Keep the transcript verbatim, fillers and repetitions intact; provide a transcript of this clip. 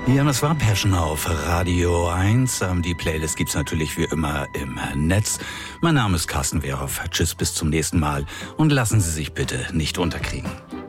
Ja, das war Passion auf Radio eins. Die Playlist gibt's natürlich wie immer im Netz. Mein Name ist Carsten Wehrhoff. Tschüss, bis zum nächsten Mal. Und lassen Sie sich bitte nicht unterkriegen.